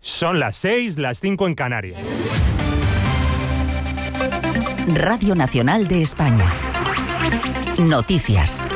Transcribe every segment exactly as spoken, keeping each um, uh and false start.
Son las seis, las cinco en Canarias. Radio Nacional de España. Noticias.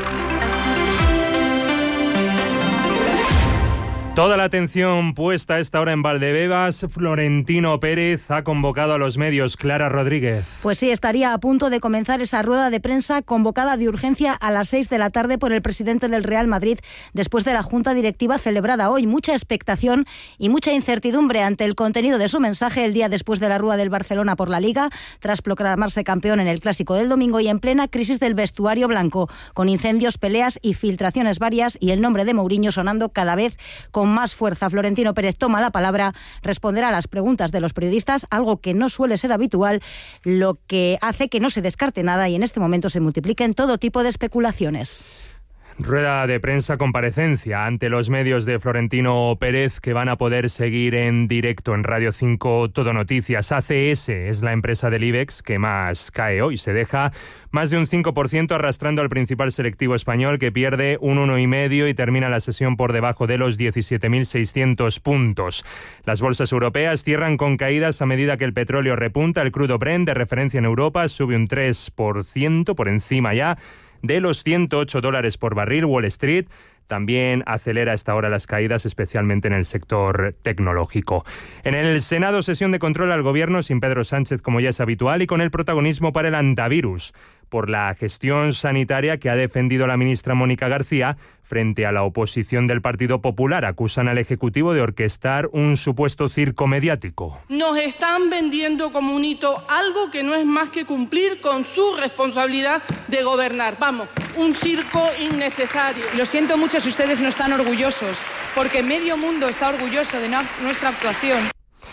Toda la atención puesta a esta hora en Valdebebas. Florentino Pérez ha convocado a los medios. Clara Rodríguez. Pues sí, estaría a punto de comenzar esa rueda de prensa convocada de urgencia a las seis de la tarde por el presidente del Real Madrid después de la junta directiva celebrada hoy. Mucha expectación y mucha incertidumbre ante el contenido de su mensaje el día después de la rúa del Barcelona por la Liga, tras proclamarse campeón en el Clásico del domingo y en plena crisis del vestuario blanco, con incendios, peleas y filtraciones varias y el nombre de Mourinho sonando cada vez con Con más fuerza. Florentino Pérez toma la palabra, responderá a las preguntas de los periodistas, algo que no suele ser habitual, lo que hace que no se descarte nada y en este momento se multipliquen todo tipo de especulaciones. Rueda de prensa comparecencia ante los medios de Florentino Pérez, que van a poder seguir en directo en Radio cinco Todo Noticias. A C S es la empresa del IBEX que más cae hoy. Se deja más de un cinco por ciento, arrastrando al principal selectivo español, que pierde un uno coma cinco y termina la sesión por debajo de los diecisiete mil seiscientos puntos. Las bolsas europeas cierran con caídas a medida que el petróleo repunta. El crudo Brent, de referencia en Europa, sube un tres por ciento, por encima ya de los ciento ocho dólares por barril. Wall Street también acelera a esta hora las caídas, especialmente en el sector tecnológico. En el Senado, sesión de control al Gobierno sin Pedro Sánchez, como ya es habitual, y con el protagonismo para el antivirus, por la gestión sanitaria que ha defendido la ministra Mónica García frente a la oposición del Partido Popular. Acusan al Ejecutivo de orquestar un supuesto circo mediático. Nos están vendiendo como un hito algo que no es más que cumplir con su responsabilidad de gobernar. Vamos, un circo innecesario. Lo siento mucho si ustedes no están orgullosos, porque medio mundo está orgulloso de nuestra actuación.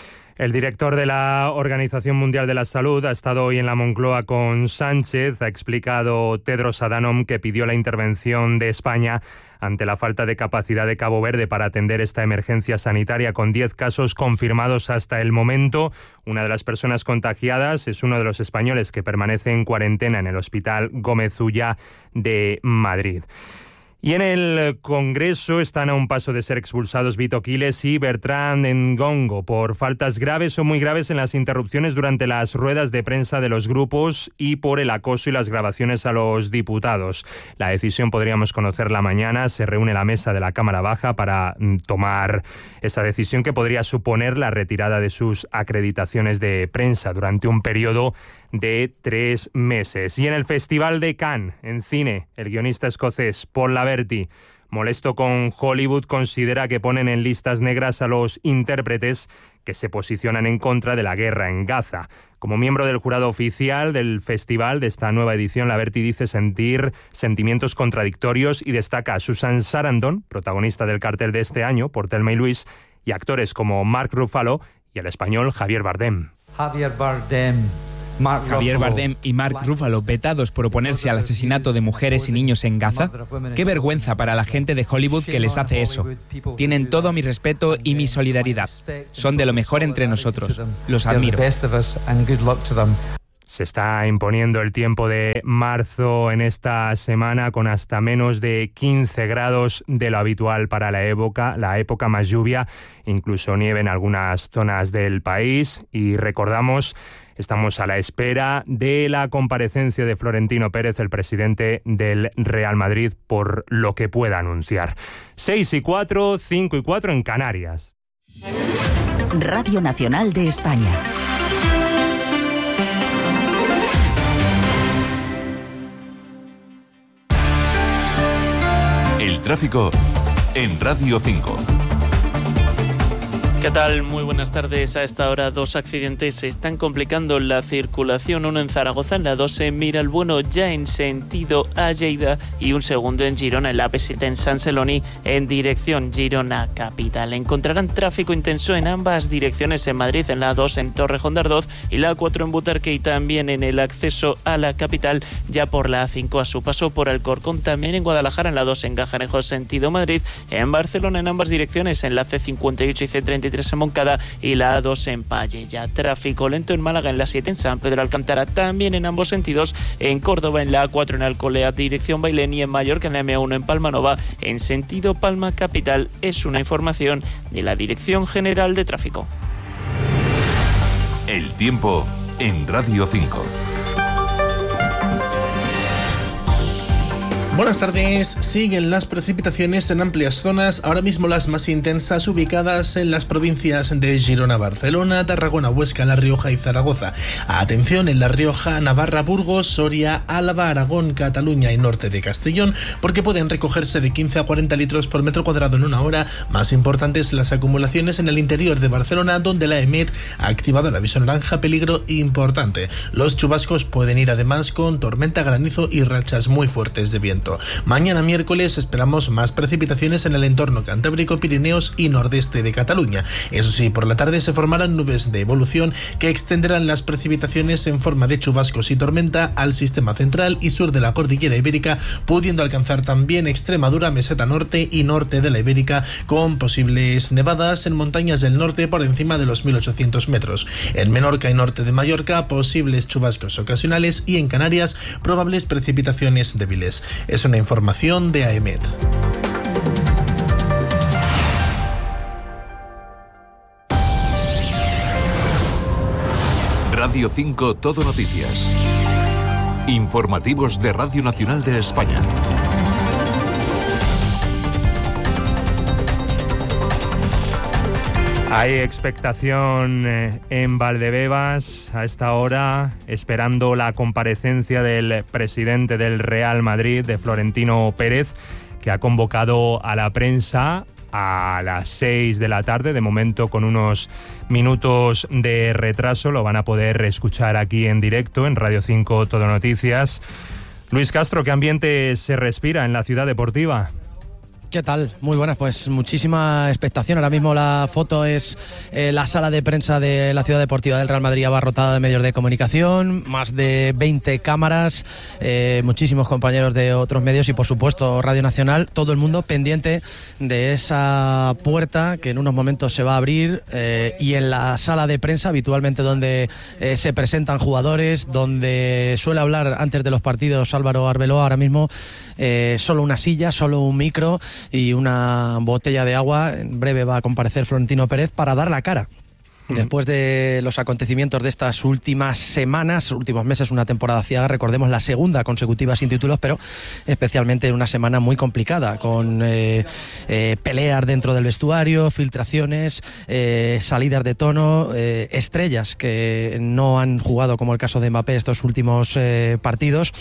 El director de la Organización Mundial de la Salud ha estado hoy en la Moncloa con Sánchez. Ha explicado Tedros Adhanom que pidió la intervención de España ante la falta de capacidad de Cabo Verde para atender esta emergencia sanitaria, con diez casos confirmados hasta el momento. Una de las personas contagiadas es uno de los españoles que permanece en cuarentena en el Hospital Gómez Ulla de Madrid. Y en el Congreso están a un paso de ser expulsados Vito Quiles y Bertrand Ngongo por faltas graves o muy graves en las interrupciones durante las ruedas de prensa de los grupos y por el acoso y las grabaciones a los diputados. La decisión podríamos conocerla mañana. Se reúne la mesa de la Cámara Baja para tomar esa decisión, que podría suponer la retirada de sus acreditaciones de prensa durante un periodo de tres meses. Y en el Festival de Cannes, en cine, el guionista escocés Paul Laverty, molesto con Hollywood, considera que ponen en listas negras a los intérpretes que se posicionan en contra de la guerra en Gaza. Como miembro del jurado oficial del festival de esta nueva edición, Laverty dice sentir sentimientos contradictorios y destaca a Susan Sarandon, protagonista del cartel de este año, por Thelma y Luis, y actores como Mark Ruffalo y el español Javier Bardem. Javier Bardem. Mark Javier Bardem y Mark Ruffalo vetados por oponerse al asesinato de mujeres y niños en Gaza. Qué vergüenza para la gente de Hollywood que les hace eso. Tienen todo mi respeto y mi solidaridad. Son de lo mejor entre nosotros. Los admiro. Se está imponiendo el tiempo de marzo en esta semana, con hasta menos de quince grados de lo habitual para la época, la época más lluvia, incluso nieve en algunas zonas del país. Y recordamos, estamos a la espera de la comparecencia de Florentino Pérez, el presidente del Real Madrid, por lo que pueda anunciar. seis y cuatro, cinco y cuatro en Canarias. Radio Nacional de España. El tráfico en Radio cinco. ¿Qué tal? Muy buenas tardes. A esta hora dos accidentes se están complicando la circulación. Uno en Zaragoza, en la dos en Miralbueno, ya en sentido a Lleida, y un segundo en Girona, en la A P siete en San Celoni, en dirección Girona capital. Encontrarán tráfico intenso en ambas direcciones en Madrid, en la A dos en Torrejón de Ardoz y la A cuatro en Butarque, y también en el acceso a la capital ya por la A cinco a su paso por Alcorcón. También en Guadalajara, en la dos en Gajanejo sentido Madrid, en Barcelona en ambas direcciones en la C cincuenta y ocho y C treinta y veintitrés en Moncada y la A dos en Palleya. Tráfico lento en Málaga en la siete en San Pedro Alcántara, también en ambos sentidos. En Córdoba en la A cuatro en Alcolea dirección Bailén y en Mallorca en la eme uno en Palmanova en sentido Palma Capital. Es una información de la Dirección General de Tráfico. El tiempo en Radio cinco. Buenas tardes. Siguen las precipitaciones en amplias zonas, ahora mismo las más intensas ubicadas en las provincias de Girona, Barcelona, Tarragona, Huesca, La Rioja y Zaragoza. Atención en La Rioja, Navarra, Burgos, Soria, Álava, Aragón, Cataluña y norte de Castellón, porque pueden recogerse de quince a cuarenta litros por metro cuadrado en una hora. Más importantes las acumulaciones en el interior de Barcelona, donde la EMET ha activado el aviso naranja peligro importante. Los chubascos pueden ir además con tormenta, granizo y rachas muy fuertes de viento. Mañana miércoles esperamos más precipitaciones en el entorno cantábrico, Pirineos y nordeste de Cataluña. Eso sí, por la tarde se formarán nubes de evolución que extenderán las precipitaciones en forma de chubascos y tormenta al sistema central y sur de la cordillera ibérica, pudiendo alcanzar también Extremadura, meseta norte y norte de la Ibérica, con posibles nevadas en montañas del norte por encima de los mil ochocientos metros. En Menorca y norte de Mallorca, posibles chubascos ocasionales y en Canarias, probables precipitaciones débiles. Es una información de AEMET. Radio cinco Todo Noticias. Informativos de Radio Nacional de España. Hay expectación en Valdebebas a esta hora, esperando la comparecencia del presidente del Real Madrid, de Florentino Pérez, que ha convocado a la prensa a las seis de la tarde, de momento con unos minutos de retraso. Lo van a poder escuchar aquí en directo en Radio cinco Todo Noticias. Luis Castro, ¿qué ambiente se respira en la ciudad deportiva? ¿Qué tal? Muy buenas, pues muchísima expectación. Ahora mismo la foto es eh, la sala de prensa de la Ciudad Deportiva del Real Madrid abarrotada de medios de comunicación, más de veinte cámaras, eh, muchísimos compañeros de otros medios y por supuesto Radio Nacional, todo el mundo pendiente de esa puerta que en unos momentos se va a abrir eh, y en la sala de prensa habitualmente donde eh, se presentan jugadores, donde suele hablar antes de los partidos Álvaro Arbeloa, ahora mismo eh, solo una silla, solo un micro y una botella de agua. En breve va a comparecer Florentino Pérez para dar la cara. Después de los acontecimientos de estas últimas semanas, últimos meses, una temporada ciega, recordemos la segunda consecutiva sin títulos, pero especialmente una semana muy complicada, con eh, eh, peleas dentro del vestuario, filtraciones, eh, salidas de tono, eh, estrellas que no han jugado, como el caso de Mbappé, estos últimos eh, partidos.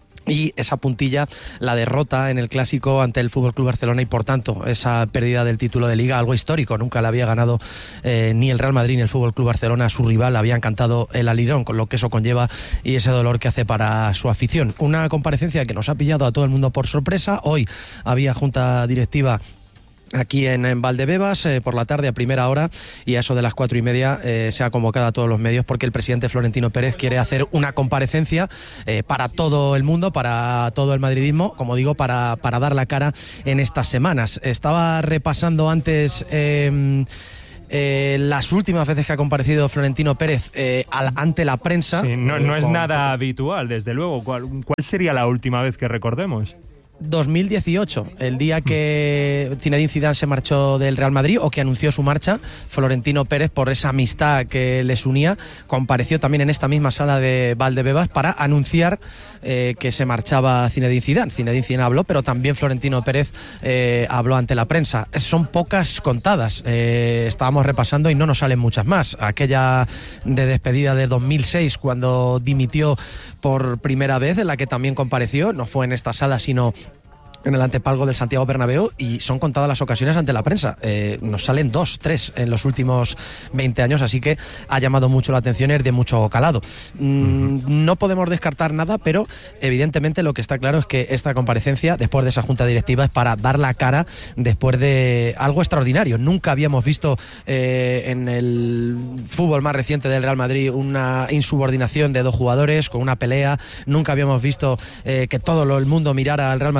Y esa puntilla, la derrota en el Clásico ante el F C Barcelona y por tanto esa pérdida del título de Liga, algo histórico. Nunca le había ganado eh, ni el Real Madrid ni el F C Barcelona a su rival, habían cantado el alirón, con lo que eso conlleva y ese dolor que hace para su afición. Una comparecencia que nos ha pillado a todo el mundo por sorpresa. Hoy había junta directiva aquí en, en Valdebebas, eh, por la tarde a primera hora, y a eso de las cuatro y media eh, se ha convocado a todos los medios porque el presidente Florentino Pérez quiere hacer una comparecencia eh, para todo el mundo, para todo el madridismo, como digo, para, para dar la cara en estas semanas. Estaba repasando antes Eh, Eh, las últimas veces que ha comparecido Florentino Pérez eh, al, ante la prensa. Sí, no, no eh, es con, nada habitual, desde luego. ¿Cuál, ¿Cuál sería la última vez que recordemos? dos mil dieciocho, el día que Zinedine Zidane se marchó del Real Madrid o que anunció su marcha, Florentino Pérez, por esa amistad que les unía, compareció también en esta misma sala de Valdebebas para anunciar eh, que se marchaba Zinedine Zidane. Zinedine Zidane habló, pero también Florentino Pérez eh, habló ante la prensa. Son pocas contadas, eh, estábamos repasando y no nos salen muchas más. Aquella de despedida de dos mil seis, cuando dimitió por primera vez, en la que también compareció, no fue en esta sala, sino en el antepalgo del Santiago Bernabéu, y son contadas las ocasiones ante la prensa. Eh, nos salen dos, tres en los últimos veinte años, así que ha llamado mucho la atención, es de mucho calado. Mm, uh-huh. No podemos descartar nada, pero evidentemente lo que está claro es que esta comparecencia, después de esa junta directiva, es para dar la cara después de algo extraordinario. Nunca habíamos visto eh, en el fútbol más reciente del Real Madrid una insubordinación de dos jugadores con una pelea. Nunca habíamos visto eh, que todo el mundo mirara al Real Madrid por algo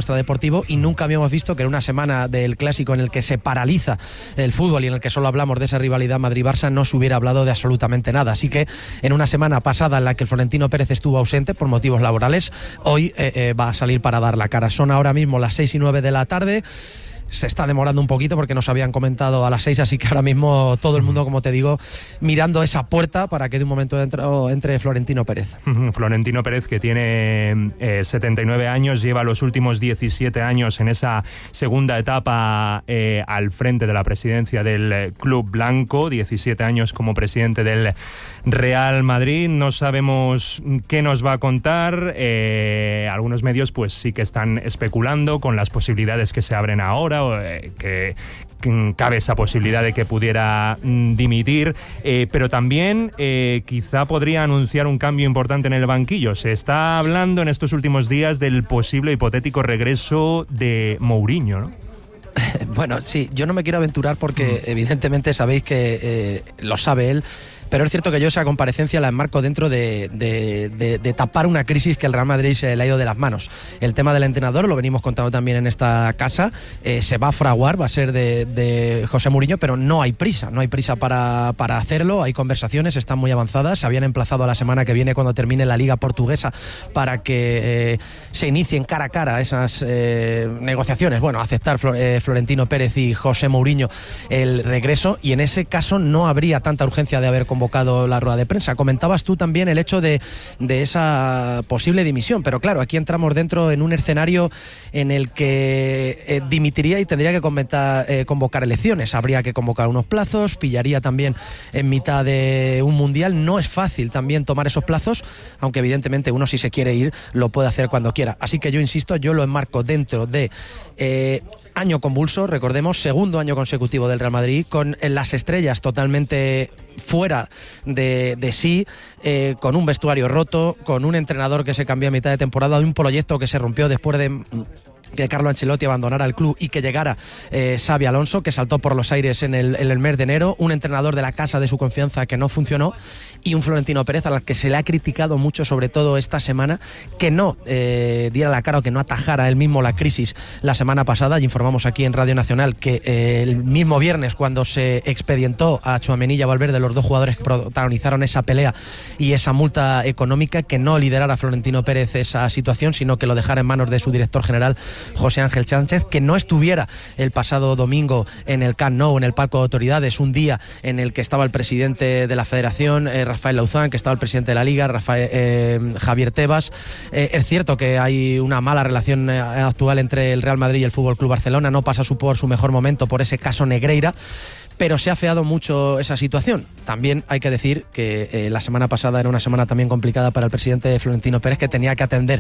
extra deportivo, y nunca habíamos visto que en una semana del Clásico en el que se paraliza el fútbol y en el que solo hablamos de esa rivalidad Madrid-Barça no se hubiera hablado de absolutamente nada. Así que en una semana pasada en la que el Florentino Pérez estuvo ausente por motivos laborales, hoy eh, eh, va a salir para dar la cara. Son ahora mismo las seis y nueve de la tarde. Se está demorando un poquito porque nos habían comentado a las seis, así que ahora mismo todo el mundo, como te digo, mirando esa puerta para que de un momento entre, entre Florentino Pérez. Florentino Pérez, que tiene eh, setenta y nueve años, lleva los últimos diecisiete años en esa segunda etapa eh, al frente de la presidencia del Club Blanco, diecisiete años como presidente del Real Madrid. No sabemos qué nos va a contar. Eh, algunos medios pues sí que están especulando con las posibilidades que se abren ahora, que, que cabe esa posibilidad de que pudiera mm, dimitir, eh, pero también eh, quizá podría anunciar un cambio importante en el banquillo. Se está hablando en estos últimos días del posible hipotético regreso de Mourinho, ¿no? Bueno, sí, yo no me quiero aventurar porque mm. evidentemente sabéis que eh, lo sabe él, pero es cierto que yo esa comparecencia la enmarco dentro de, de, de, de tapar una crisis que el Real Madrid se le ha ido de las manos. El tema del entrenador, lo venimos contando también en esta casa, eh, se va a fraguar, va a ser de, de José Mourinho, pero no hay prisa, no hay prisa para, para hacerlo, hay conversaciones, están muy avanzadas, se habían emplazado a la semana que viene cuando termine la Liga Portuguesa para que eh, se inicien cara a cara esas eh, negociaciones, bueno, aceptar Flor, eh, Florentino Pérez y José Mourinho el regreso, y en ese caso no habría tanta urgencia de haber convocado la rueda de prensa. Comentabas tú también el hecho de, de esa posible dimisión, pero claro, aquí entramos dentro en un escenario en el que eh, dimitiría y tendría que comentar, eh, convocar elecciones. Habría que convocar unos plazos, pillaría también en mitad de un mundial. No es fácil también tomar esos plazos, aunque evidentemente uno, si se quiere ir, lo puede hacer cuando quiera. Así que yo insisto, yo lo enmarco dentro de eh, año convulso, recordemos, segundo año consecutivo del Real Madrid, con las estrellas totalmente fuera de, de sí, eh, con un vestuario roto, con un entrenador que se cambió a mitad de temporada, un proyecto que se rompió después de que Carlo Ancelotti abandonara el club y que llegara eh, Xabi Alonso, que saltó por los aires en el, en el mes de enero, un entrenador de la casa de su confianza que no funcionó, y un Florentino Pérez al que se le ha criticado mucho, sobre todo esta semana, que no eh, diera la cara o que no atajara él mismo la crisis la semana pasada. Y informamos aquí en Radio Nacional que eh, el mismo viernes, cuando se expedientó a Tchouaméni y a Valverde, los dos jugadores que protagonizaron esa pelea y esa multa económica, que no liderara Florentino Pérez esa situación, sino que lo dejara en manos de su director general, José Ángel Sánchez, que no estuviera el pasado domingo en el Camp Nou, en el palco de autoridades, un día en el que estaba el presidente de la Federación, eh, Rafael Lauzán, que estaba el presidente de la Liga, Rafael, eh, Javier Tebas. Eh, es cierto que hay una mala relación eh, actual entre el Real Madrid y el F C Barcelona, no pasa su, por su mejor momento por ese caso Negreira, pero se ha afeado mucho esa situación. También hay que decir que eh, la semana pasada era una semana también complicada para el presidente Florentino Pérez, que tenía que atender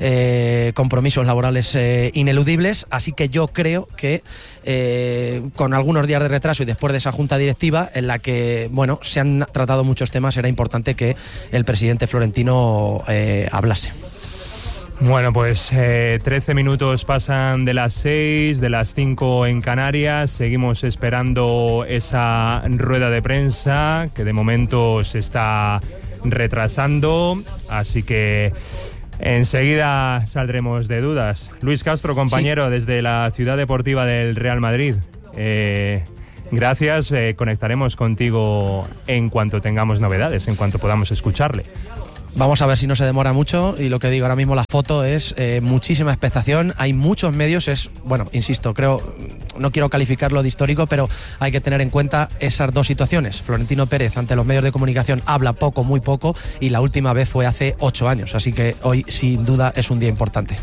eh, compromisos laborales eh, ineludibles, así que yo creo que eh, con algunos días de retraso y después de esa junta directiva en la que, bueno, se han tratado muchos temas, era importante que el presidente Florentino eh, hablase. Bueno, pues eh, trece minutos pasan de las seis, de las cinco en Canarias. Seguimos esperando esa rueda de prensa que de momento se está retrasando, así que enseguida saldremos de dudas. Luis Castro, compañero, sí, desde la Ciudad Deportiva del Real Madrid. Eh, gracias, eh, conectaremos contigo en cuanto tengamos novedades, en cuanto podamos escucharle. Vamos a ver si no se demora mucho, y lo que digo ahora mismo, la foto es eh, muchísima expectación, hay muchos medios, es, bueno, insisto, creo, no quiero calificarlo de histórico, pero hay que tener en cuenta esas dos situaciones. Florentino Pérez ante los medios de comunicación habla poco, muy poco, y la última vez fue hace ocho años, así que hoy sin duda es un día importante.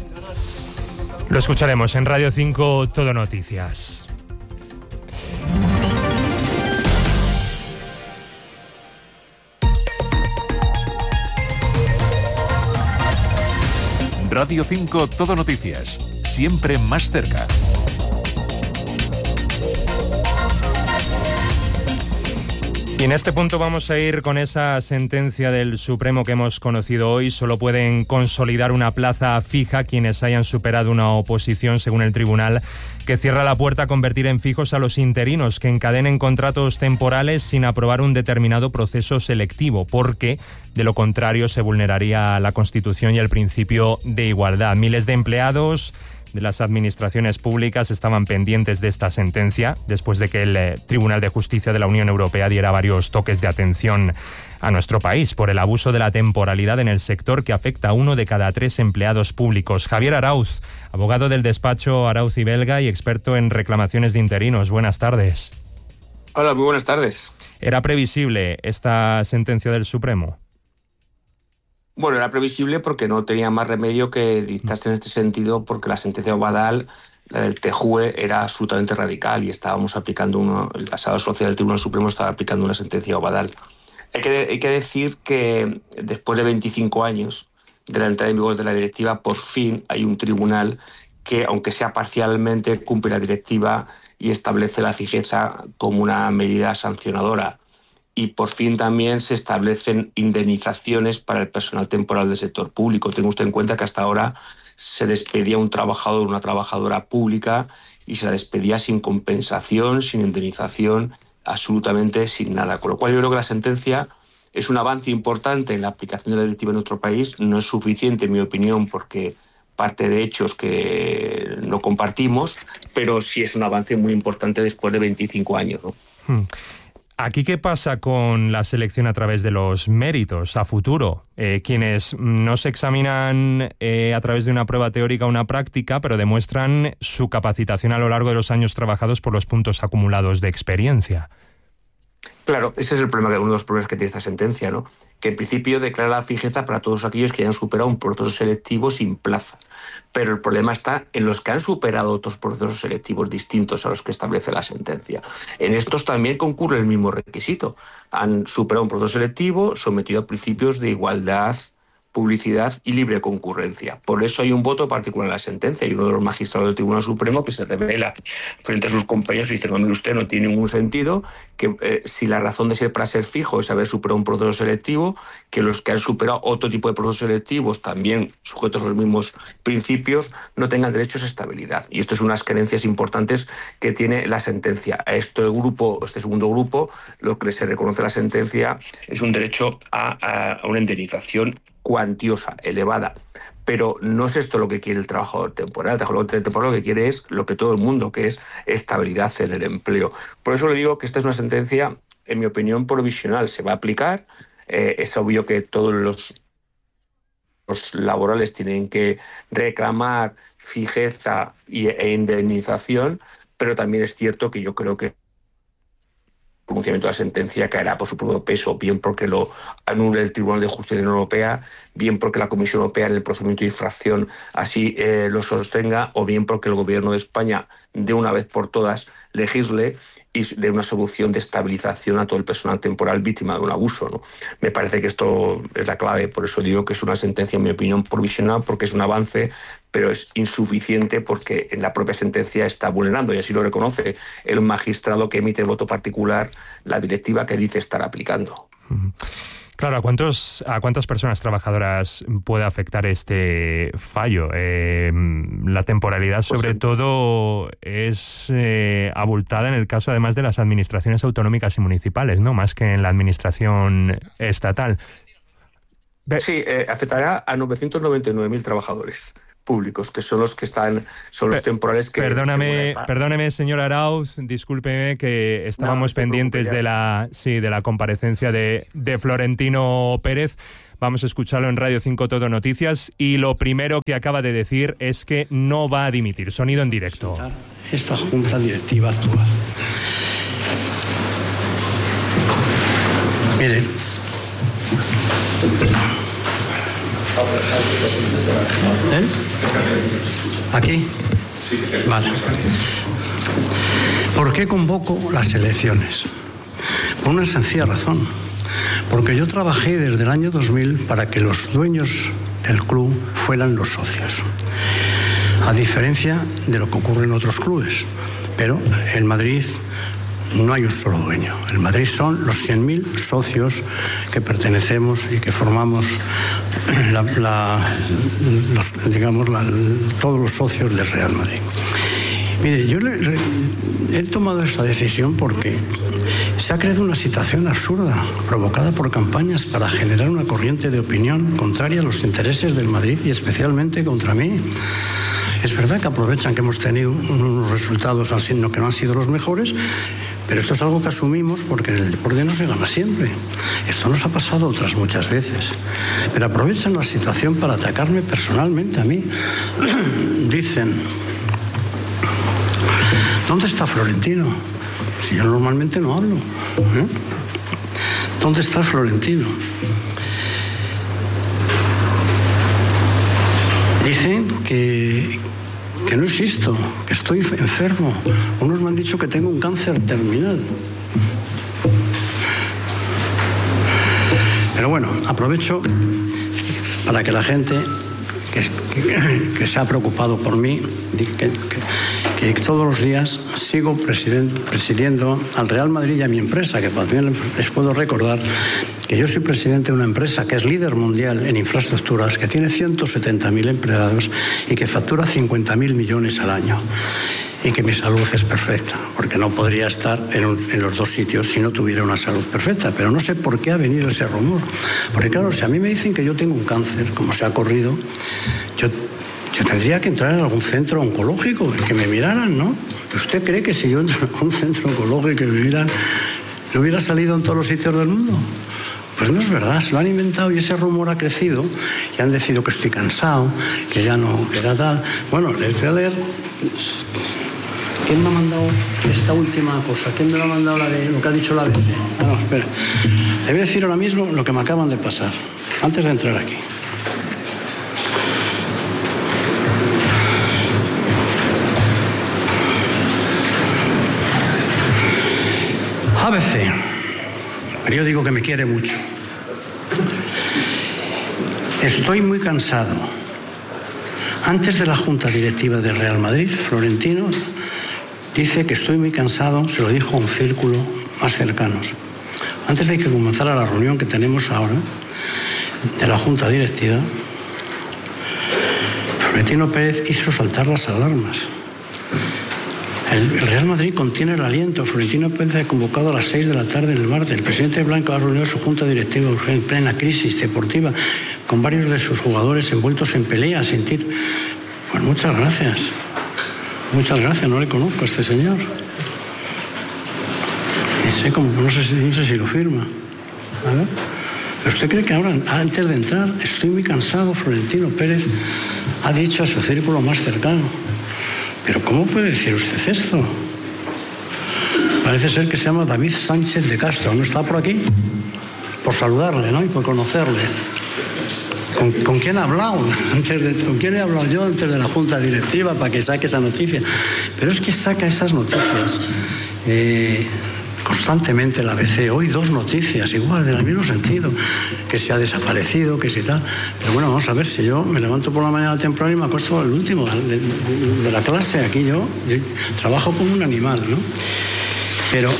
Lo escucharemos en Radio cinco Todo Noticias. Radio cinco Todo Noticias, siempre más cerca. Y en este punto vamos a ir con esa sentencia del Supremo que hemos conocido hoy. Solo pueden consolidar una plaza fija quienes hayan superado una oposición, según el tribunal, que cierra la puerta a convertir en fijos a los interinos que encadenen contratos temporales sin aprobar un determinado proceso selectivo, porque de lo contrario se vulneraría la Constitución y el principio de igualdad. Miles de empleados de las administraciones públicas estaban pendientes de esta sentencia, después de que el eh, Tribunal de Justicia de la Unión Europea diera varios toques de atención a nuestro país por el abuso de la temporalidad en el sector que afecta a uno de cada tres empleados públicos. Javier Arauz, abogado del despacho Arauz y Belga y experto en reclamaciones de interinos. Buenas tardes. Hola, muy buenas tardes. ¿Era previsible esta sentencia del Supremo? Bueno, era previsible porque no tenía más remedio que dictarse en este sentido, porque la sentencia de Obadal, la del T J U E, era absolutamente radical y estábamos aplicando uno, el pasado social del Tribunal Supremo estaba aplicando una sentencia de Obadal. Hay que, hay que decir que después de veinticinco años de la entrada en vigor de la directiva, por fin hay un tribunal que, aunque sea parcialmente, cumple la directiva y establece la fijeza como una medida sancionadora. Y por fin también se establecen indemnizaciones para el personal temporal del sector público. Tenga usted en cuenta que hasta ahora se despedía un trabajador o una trabajadora pública y se la despedía sin compensación, sin indemnización, absolutamente sin nada. Con lo cual yo creo que la sentencia es un avance importante en la aplicación de la directiva en nuestro país. No es suficiente, en mi opinión, porque parte de hechos que no compartimos, pero sí es un avance muy importante después de veinticinco años, ¿no? Hmm. ¿Aquí qué pasa con la selección a través de los méritos a futuro? Eh, quienes no se examinan eh, a través de una prueba teórica o una práctica, pero demuestran su capacitación a lo largo de los años trabajados por los puntos acumulados de experiencia. Claro, ese es el problema, uno de los problemas que tiene esta sentencia, ¿no? Que en principio declara la fijeza para todos aquellos que hayan superado un proceso selectivo sin plaza. Pero el problema está en los que han superado otros procesos selectivos distintos a los que establece la sentencia. En estos también concurre el mismo requisito. Han superado un proceso selectivo sometido a principios de igualdad, publicidad y libre concurrencia. Por eso hay un voto particular en la sentencia y uno de los magistrados del Tribunal Supremo que se revela frente a sus compañeros y dice: no, mire usted, no tiene ningún sentido que eh, si la razón de ser para ser fijo es haber superado un proceso selectivo, que los que han superado otro tipo de procesos selectivos también sujetos a los mismos principios no tengan derecho a esa estabilidad. Y esto es unas creencias importantes que tiene la sentencia. A este grupo, este segundo grupo, lo que se reconoce en la sentencia es un derecho a, a una indemnización cuantiosa, elevada. Pero no es esto lo que quiere el trabajador temporal. El trabajador temporal lo que quiere es lo que todo el mundo, que es estabilidad en el empleo. Por eso le digo que esta es una sentencia, en mi opinión, provisional. Se va a aplicar. Eh, es obvio que todos los, los laborales tienen que reclamar fijeza y, e indemnización, pero también es cierto que yo creo que el pronunciamiento de la sentencia caerá por su propio peso, bien porque lo anule el Tribunal de Justicia de la Unión Europea, bien porque la Comisión Europea en el procedimiento de infracción así eh, lo sostenga, o bien porque el Gobierno de España de una vez por todas legisle y dé una solución de estabilización a todo el personal temporal víctima de un abuso, ¿no? Me parece que esto es la clave, por eso digo que es una sentencia, en mi opinión, provisional, porque es un avance, pero es insuficiente porque en la propia sentencia está vulnerando, y así lo reconoce el magistrado que emite el voto particular, la directiva que dice estar aplicando. Claro, ¿a cuántos, a cuántas personas trabajadoras puede afectar este fallo? Eh, la temporalidad, sobre pues, todo, es eh, abultada en el caso, además, de las administraciones autonómicas y municipales, ¿no? Más que en la administración estatal. Sí, eh, afectará a novecientos noventa y nueve mil trabajadores públicos, que son los que están, son los temporales que... Perdóname, perdóneme, señor Arauz, discúlpeme que estábamos no, pendientes de la, sí, de la comparecencia de, de Florentino Pérez. Vamos a escucharlo en Radio cinco Todo Noticias y lo primero que acaba de decir es que no va a dimitir. Sonido en directo. Esta junta directiva actual. Miren. ¿Eh? ¿Aquí? Vale. ¿Por qué convoco las elecciones? Por una sencilla razón. Porque yo trabajé desde el año dos mil para que los dueños del club fueran los socios. A diferencia de lo que ocurre en otros clubes. Pero en Madrid no hay un solo dueño. En Madrid son los cien mil socios que pertenecemos y que formamos la, la, los, digamos, la, todos los socios del Real Madrid. Mire, yo le, re, he tomado esa decisión porque se ha creado una situación absurda provocada por campañas para generar una corriente de opinión contraria a los intereses del Madrid y especialmente contra mí. Es verdad que aprovechan que hemos tenido unos resultados así, no, que no han sido los mejores, pero esto es algo que asumimos porque en el deporte no se gana siempre. Esto nos ha pasado otras muchas veces. Pero aprovechan la situación para atacarme personalmente a mí. Dicen, ¿dónde está Florentino? Si yo normalmente no hablo. ¿Eh? ¿Dónde está Florentino? Dicen que, que no existo, que estoy enfermo. Unos me han dicho que tengo un cáncer terminal. Pero bueno, aprovecho para que la gente que, que, que se ha preocupado por mí, que, que, que todos los días sigo presidiendo al Real Madrid y a mi empresa, que también les puedo recordar que yo soy presidente de una empresa que es líder mundial en infraestructuras, que tiene ciento setenta mil empleados y que factura cincuenta mil millones al año. Y que mi salud es perfecta, porque no podría estar en, un, en los dos sitios si no tuviera una salud perfecta. Pero no sé por qué ha venido ese rumor. Porque claro, si a mí me dicen que yo tengo un cáncer, como se ha corrido, yo, yo tendría que entrar en algún centro oncológico, que me miraran, ¿no? ¿Usted cree que si yo entro en un centro oncológico y que me miran, no hubiera salido en todos los sitios del mundo? Pues no es verdad, se lo han inventado y ese rumor ha crecido y han decidido que estoy cansado, que ya no, que era tal. Bueno, les voy a leer. ¿Quién me ha mandado esta última cosa? ¿Quién me lo ha mandado la de lo que ha dicho la A B C? Ah, no, espera. Le voy a decir ahora mismo lo que me acaban de pasar, antes de entrar aquí. A B C, periódico que me quiere mucho. Estoy muy cansado. Antes de la Junta Directiva del Real Madrid, Florentino dice que estoy muy cansado, se lo dijo a un círculo más cercanos. Antes de que comenzara la reunión que tenemos ahora de la Junta Directiva, Florentino Pérez hizo saltar las alarmas. El Real Madrid contiene el aliento. Florentino Pérez ha convocado a las seis de la tarde en el martes. El presidente Blanco ha reunido su junta directiva en plena crisis deportiva con varios de sus jugadores envueltos en pelea, sentir. Pues muchas gracias. Muchas gracias, no le conozco a este señor. No sé, cómo, no sé, si, no sé si lo firma. A ver. ¿Pero usted cree que ahora, antes de entrar, estoy muy cansado? Florentino Pérez ha dicho a su círculo más cercano. ¿Pero cómo puede decir usted esto? Parece ser que se llama David Sánchez de Castro. ¿No está por aquí? Por saludarle, ¿no? Y por conocerle. ¿Con, ¿Con quién ha hablado? Antes de, ¿Con quién he hablado yo antes de la Junta Directiva para que saque esa noticia? Pero es que saca esas noticias eh, constantemente la A B C. Hoy dos noticias igual, en el mismo sentido, que se ha desaparecido, que si tal. Pero bueno, vamos a ver, si yo me levanto por la mañana temprano y me acuesto al último de, de, de la clase. Aquí yo, yo trabajo como un animal, ¿no? Pero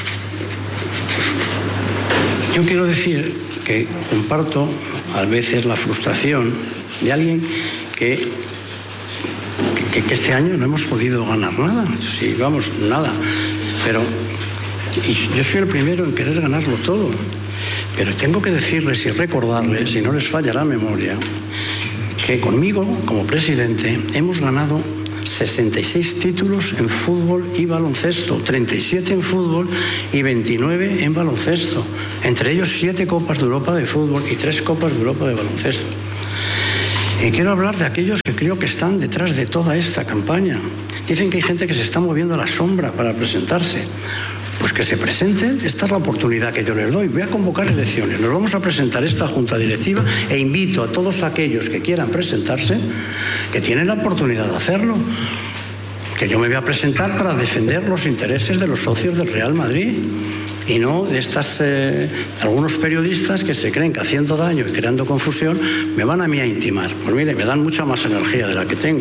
yo quiero decir que comparto a veces la frustración de alguien que, que, que este año no hemos podido ganar nada. Sí, vamos, nada. Pero y yo soy el primero en querer ganarlo todo. Pero tengo que decirles y recordarles, si no les falla la memoria, que conmigo, como presidente, hemos ganado sesenta y seis títulos en fútbol y baloncesto, treinta y siete en fútbol y veintinueve en baloncesto, entre ellos siete Copas de Europa de fútbol y tres Copas de Europa de baloncesto. Y quiero hablar de aquellos que creo que están detrás de toda esta campaña. Dicen que hay gente que se está moviendo a la sombra para presentarse. Pues que se presenten, esta es la oportunidad que yo les doy. Voy a convocar elecciones, nos vamos a presentar esta Junta Directiva e invito a todos aquellos que quieran presentarse, que tienen la oportunidad de hacerlo, que yo me voy a presentar para defender los intereses de los socios del Real Madrid y no de estas eh, algunos periodistas que se creen que haciendo daño y creando confusión me van a mí a intimar. Pues mire, me dan mucha más energía de la que tengo.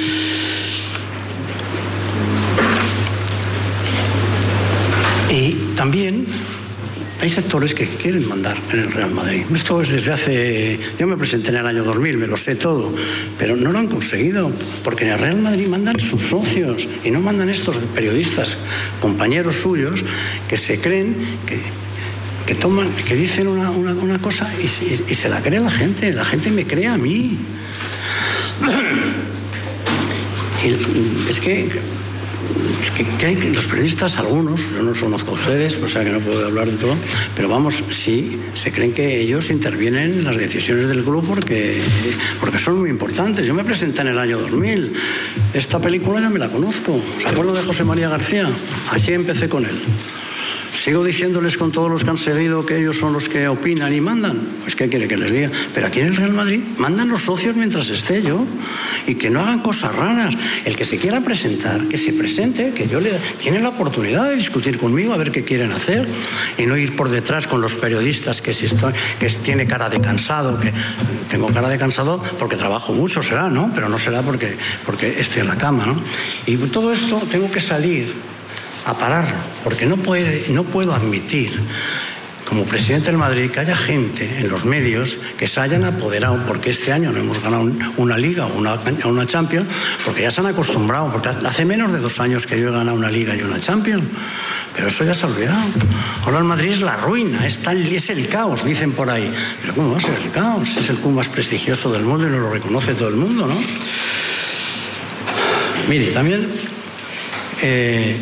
Y también hay sectores que quieren mandar en el Real Madrid. Esto es desde hace... Yo me presenté en el año dos mil, me lo sé todo, pero no lo han conseguido, porque en el Real Madrid mandan sus socios y no mandan estos periodistas, compañeros suyos, que se creen que, que toman, que dicen una, una, una cosa y, y, y se la cree la gente. La gente me cree a mí. Y es que, es que, que hay, los periodistas, algunos, yo no los conozco a ustedes, o sea que no puedo hablar de todo, pero vamos, sí, se creen que ellos intervienen en las decisiones del club porque, porque son muy importantes. Yo me presenté en el año dos mil, esta película ya me la conozco, ¿se acuerdan de José María García? Así empecé con él. Sigo diciéndoles con todos los que han seguido que ellos son los que opinan y mandan. Pues ¿qué quiere que les diga? Pero aquí en el Real Madrid mandan los socios mientras esté yo. Y que no hagan cosas raras. El que se quiera presentar, que se presente, que yo le... Tienen la oportunidad de discutir conmigo a ver qué quieren hacer. Y no ir por detrás con los periodistas que si estoy, que tiene cara de cansado. Que tengo cara de cansado porque trabajo mucho, será, ¿no? Pero no será porque, porque estoy en la cama, ¿no? Y todo esto tengo que salir a pararlo, porque no, puede, no puedo admitir, como presidente del Madrid, que haya gente en los medios que se hayan apoderado, porque este año no hemos ganado una Liga o una, una Champions, porque ya se han acostumbrado, porque hace menos de dos años que yo he ganado una Liga y una Champions, pero eso ya se ha olvidado. Ahora el Madrid es la ruina, es, tal, es el caos, dicen por ahí. Pero ¿cómo va a ser el caos? Es el club más prestigioso del mundo y nos lo reconoce todo el mundo, ¿no? Mire, también... Eh,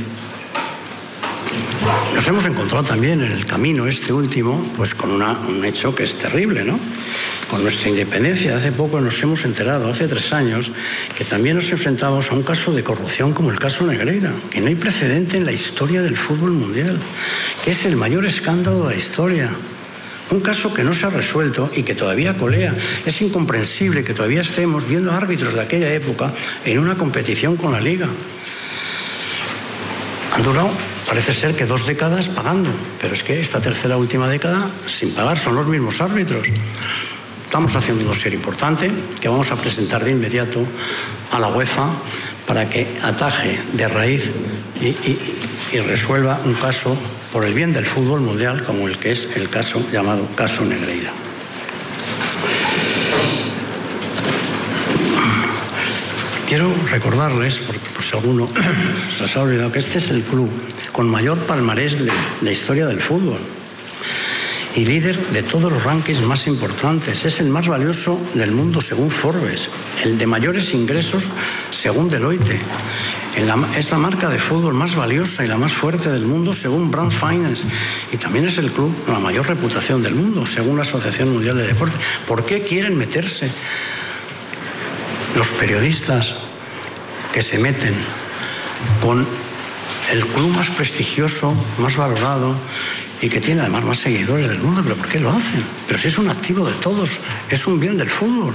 Nos hemos encontrado también en el camino este último, pues con una, un hecho que es terrible, ¿no? Con nuestra independencia. Hace poco nos hemos enterado, hace tres años, que también nos enfrentamos a un caso de corrupción como el caso Negreira, que no hay precedente en la historia del fútbol mundial, que es el mayor escándalo de la historia. Un caso que no se ha resuelto y que todavía colea. Es incomprensible que todavía estemos viendo árbitros de aquella época en una competición con la Liga. Han durado, parece ser que dos décadas pagando, pero es que esta tercera última década sin pagar son los mismos árbitros. Estamos haciendo un dossier importante que vamos a presentar de inmediato a la UEFA para que ataje de raíz y, y, y resuelva un caso por el bien del fútbol mundial como el que es el caso llamado caso Negreira. Quiero recordarles, porque por si alguno se les ha olvidado, que este es el club con mayor palmarés de la historia del fútbol y líder de todos los rankings más importantes. Es el más valioso del mundo según Forbes, el de mayores ingresos según Deloitte. Es la marca de fútbol más valiosa y la más fuerte del mundo según Brand Finance. Y también es el club con la mayor reputación del mundo según la Asociación Mundial de Deporte. ¿Por qué quieren meterse los periodistas que se meten con el club más prestigioso, más valorado y que tiene además más seguidores del mundo? ¿Pero por qué lo hacen? Pero si es un activo de todos, es un bien del fútbol.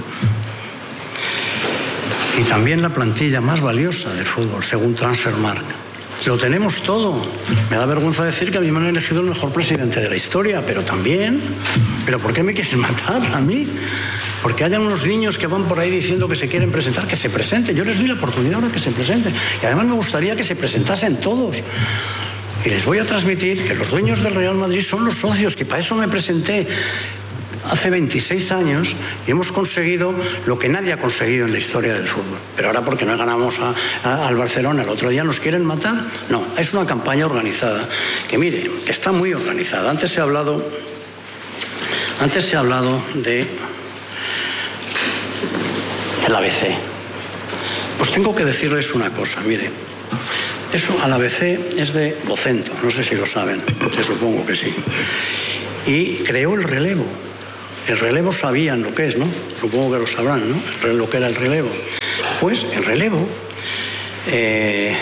Y también la plantilla más valiosa del fútbol, según Transfermarkt. Lo tenemos todo. Me da vergüenza decir que a mí me han elegido el mejor presidente de la historia, pero también... ¿Pero por qué me quieren matar a mí? Porque hayan unos niños que van por ahí diciendo que se quieren presentar, que se presenten. Yo les doy la oportunidad ahora que se presenten. Y además me gustaría que se presentasen todos. Y les voy a transmitir que los dueños del Real Madrid son los socios, que para eso me presenté hace veintiséis años y hemos conseguido lo que nadie ha conseguido en la historia del fútbol. Pero ahora porque no ganamos a, a, al Barcelona el otro día nos quieren matar. No, es una campaña organizada, que mire, que está muy organizada. Antes se ha hablado, antes se ha hablado de el A B C. Pues tengo que decirles una cosa, mire, eso al A B C es de Vocento, no sé si lo saben, yo supongo que sí. Y creó el relevo. El relevo sabían lo que es, ¿no? Supongo que lo sabrán, ¿no? Lo que era el relevo. Pues el relevo, eh,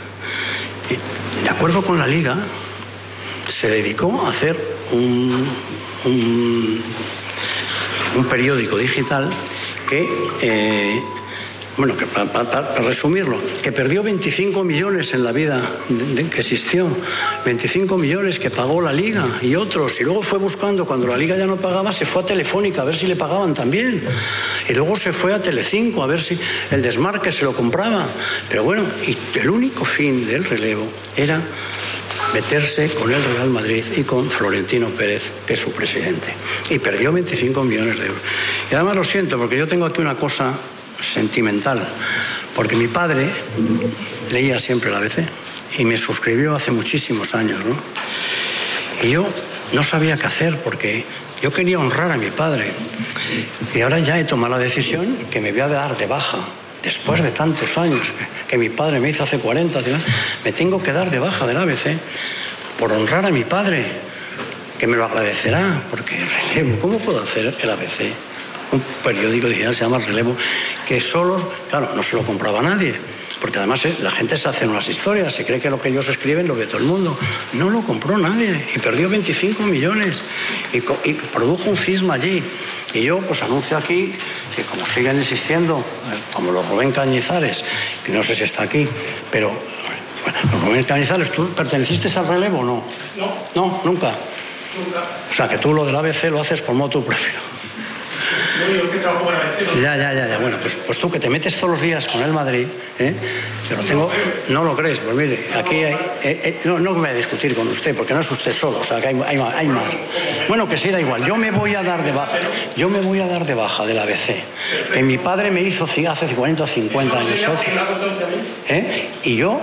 de acuerdo con la Liga, se dedicó a hacer un, un, un periódico digital que, eh, bueno, que para, para, para resumirlo, que perdió veinticinco millones en la vida de, de, que existió, veinticinco millones que pagó la Liga y otros, y luego fue buscando, cuando la Liga ya no pagaba, se fue a Telefónica a ver si le pagaban también, y luego se fue a Telecinco a ver si el desmarque se lo compraba, pero bueno, y el único fin del relevo era meterse con el Real Madrid y con Florentino Pérez, que es su presidente, y perdió veinticinco millones de euros. Y además lo siento, porque yo tengo aquí una cosa sentimental, porque mi padre leía siempre el A B C y me suscribió hace muchísimos años, ¿no? Y yo no sabía qué hacer porque yo quería honrar a mi padre y ahora ya he tomado la decisión que me voy a dar de baja después de tantos años que, que mi padre me hizo hace cuarenta, me tengo que dar de baja del A B C por honrar a mi padre, que me lo agradecerá, porque Relevo, ¿cómo puedo hacer el A B C? Un periódico digital se llama Relevo, que solo, claro, no se lo compraba nadie, porque además eh, la gente se hace unas historias, se cree que lo que ellos escriben lo ve todo el mundo. No lo compró nadie y perdió veinticinco millones y, y produjo un cisma allí. Y yo pues anuncio aquí que como siguen insistiendo, como los Rubén Cañizares, que no sé si está aquí, pero bueno, los Rubén Cañizares, ¿tú perteneciste al Relevo o no? No. No, nunca. Nunca. O sea, que tú lo del A B C lo haces por motu propio. No, yo que trabajo con A B C. ¿No? Ya, ya, ya, ya. Bueno, pues, pues tú que te metes todos los días con el Madrid, ¿eh? Yo lo tengo, no lo crees, pues mire, aquí hay, eh, eh, no, no me voy a discutir con usted, porque no es usted solo, o sea, que hay, hay, hay más. Bueno, que sí, da igual, yo me voy a dar de baja, yo me voy a dar de baja del A B C, que mi padre me hizo hace cuarenta o cincuenta años socio, ¿eh? Y yo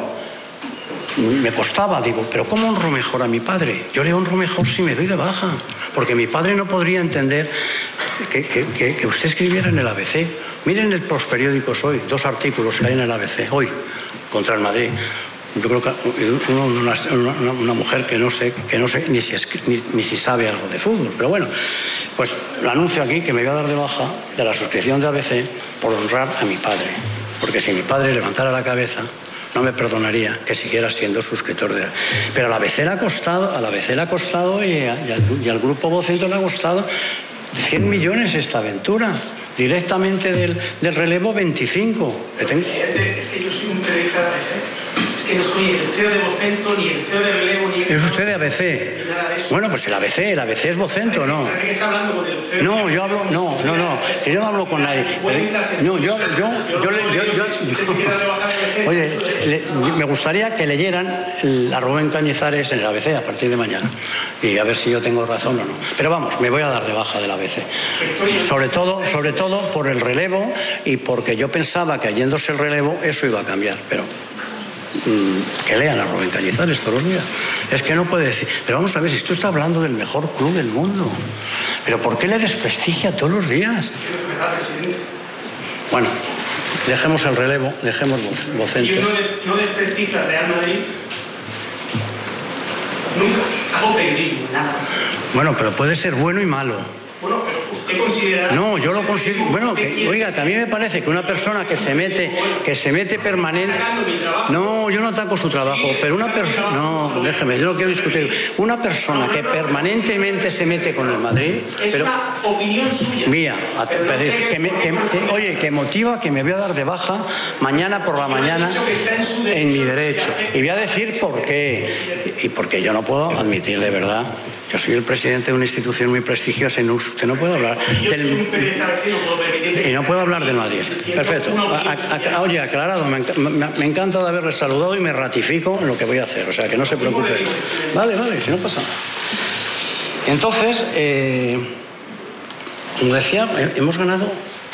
me costaba, digo, pero ¿cómo honro mejor a mi padre? Yo le honro mejor si me doy de baja, porque mi padre no podría entender que, que, que, que usted escribiera en el A B C. Miren los periódicos hoy, dos artículos que hay en el A B C, hoy, contra el Madrid. Yo creo que una, una, una mujer que no sé, que no sé ni, si es, ni, ni si sabe algo de fútbol, pero bueno, pues lo anuncio aquí que me voy a dar de baja de la suscripción de A B C por honrar a mi padre, porque si mi padre levantara la cabeza no me perdonaría que siguiera siendo suscriptor de... Pero a la A B C le ha costado, a la A B C le ha costado y, a, y, al, y al Grupo Vocento le ha costado cien millones esta aventura. Directamente del, del Relevo veinticinco. Presidente, es que yo soy un periodista de A B C. Es que no soy ni el C E O de Vocento, ni el C E O de Relevo, ni el... ¿Es usted de A B C? Bueno, pues el A B C, el A B C es Vocento, ¿no? ¿Parece que está hablando con el C E O? No, yo hablo... No, no, no. Que yo no hablo con nadie. No, yo... yo, yo, yo, yo, yo oye, le, me gustaría que leyeran a Rubén Cañizares en el A B C a partir de mañana. Y a ver si yo tengo razón o no. Pero vamos, me voy a dar de baja del A B C. Sobre todo, sobre todo por el relevo y porque yo pensaba que yéndose el relevo eso iba a cambiar, pero mmm, que lean a Rubén Cañizares todos los días. Es que no puede decir, pero vamos a ver, si tú estás hablando del mejor club del mundo, pero ¿por qué le desprestigia todos los días? Bueno, dejemos el relevo, dejemos Vocento. Yo no, no desprestigio al Real Madrid nunca, hago periodismo, nada más. Bueno, pero puede ser bueno y malo. Bueno, pero usted considera... No, yo lo considero... Bueno, que, oiga, que a mí me parece que una persona que se mete, que se mete permanente... No, yo no ataco su trabajo, pero una persona... No, déjeme, yo no quiero discutir. Una persona que permanentemente se mete con el Madrid... Es pero, una opinión suya. Mía, que me, que, que, oye, que motiva que me voy a dar de baja mañana por la mañana en mi derecho. Y voy a decir por qué. Y porque yo no puedo admitir de verdad... Yo soy el presidente de una institución muy prestigiosa y no, usted no puede hablar del... Y no puedo hablar del Madrid. Perfecto. A, a, a, oye, aclarado, me, me, me encanta de haberle saludado y me ratifico en lo que voy a hacer. O sea, que no se preocupe. Vale, vale, si no pasa nada. Entonces, eh, como decía, hemos ganado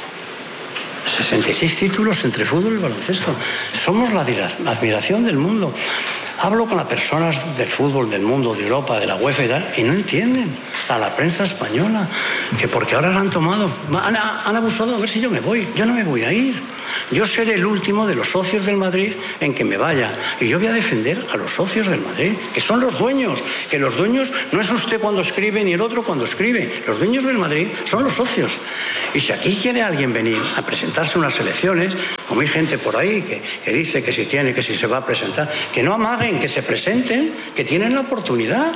sesenta y seis títulos entre fútbol y baloncesto. Somos la admiración del mundo. Hablo con las personas del fútbol, del mundo, de Europa, de la UEFA y tal, y no entienden a la prensa española, que porque ahora la han tomado, han, han abusado, a ver si yo me voy, yo no me voy a ir. Yo seré el último de los socios del Madrid en que me vaya, y yo voy a defender a los socios del Madrid, que son los dueños, que los dueños no es usted cuando escribe ni el otro cuando escribe, los dueños del Madrid son los socios. Y si aquí quiere alguien venir a presentarse unas elecciones, como hay gente por ahí que, que dice que si tiene, que si se va a presentar, que no amaguen, que se presenten, que tienen la oportunidad.